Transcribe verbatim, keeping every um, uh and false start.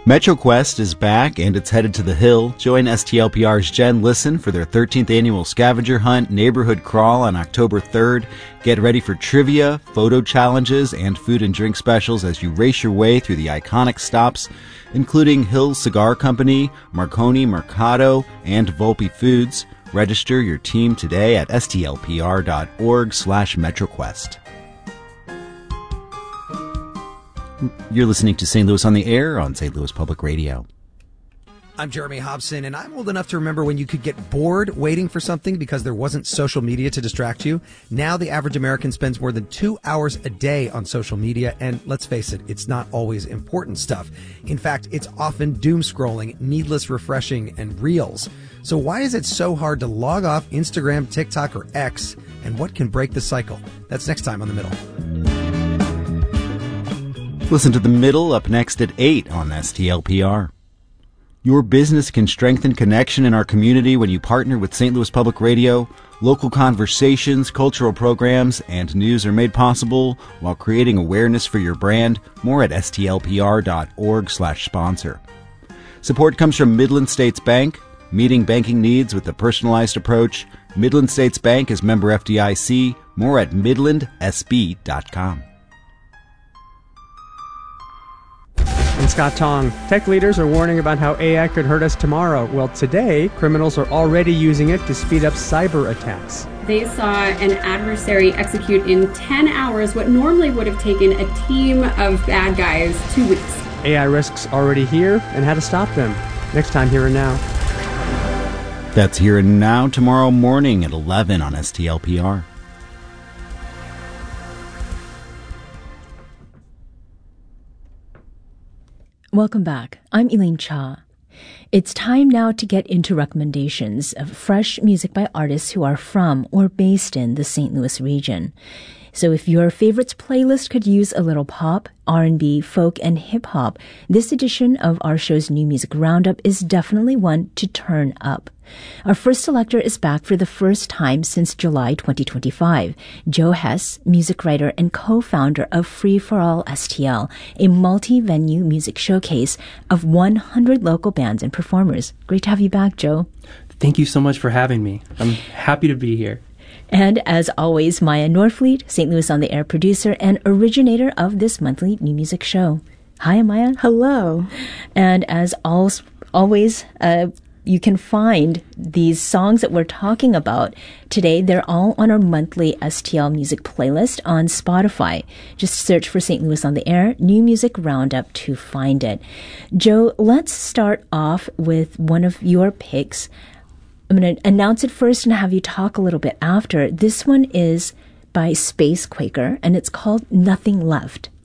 MetroQuest is back and it's headed to the Hill. Join S T L P R's Jen Listen for their thirteenth annual scavenger hunt neighborhood crawl on October third. Get ready for trivia, photo challenges, and food and drink specials as you race your way through the iconic stops, including Hill Cigar Company, Marconi Mercado, and Volpe Foods. Register your team today at stlpr.org slash MetroQuest. You're listening to Saint Louis on the Air on Saint Louis Public Radio. I'm Jeremy Hobson, and I'm old enough to remember when you could get bored waiting for something because there wasn't social media to distract you. Now the average American spends more than two hours a day on social media, and let's face it, it's not always important stuff. In fact, it's often doom scrolling, needless refreshing, and reels. So why is it so hard to log off Instagram, TikTok, or X, and what can break the cycle? That's next time on The Middle. Listen to The Middle up next at eight on S T L P R. Your business can strengthen connection in our community when you partner with Saint Louis Public Radio. Local conversations, cultural programs, and news are made possible while creating awareness for your brand. More at stlpr.org slash sponsor. Support comes from Midland States Bank, meeting banking needs with a personalized approach. Midland States Bank is member F D I C. More at midland s b dot com. I'm Scott Tong. Tech leaders are warning about how A I could hurt us tomorrow. Well, today, criminals are already using it to speed up cyber attacks. They saw an adversary execute in ten hours what normally would have taken a team of bad guys two weeks. A I risks already here and how to stop them. Next time, Here and Now. That's Here and Now tomorrow morning at eleven on S T L P R. Welcome back. I'm Elaine Cha. It's time now to get into recommendations of fresh music by artists who are from or based in the Saint Louis region. So if your favorites playlist could use a little pop, R and B, folk, and hip-hop, this edition of our show's New Music Roundup is definitely one to turn up. Our first selector is back for the first time since July twenty twenty-five. Joe Hess, music writer and co-founder of Free for All S T L, a multi-venue music showcase of one hundred local bands and performers. Great to have you back, Joe. Thank you so much for having me. I'm happy to be here. And as always, Maya Norfleet, Saint Louis on the Air producer and originator of this monthly new music show. Hi, Maya. Hello. And as al- always, uh, you can find these songs that we're talking about today. They're all on our monthly S T L music playlist on Spotify. Just search for Saint Louis on the Air, New Music Roundup to find it. Joe, let's start off with one of your picks. I'm going to announce it first and have you talk a little bit after. This one is by Space Quaker, and it's called Nothing Left.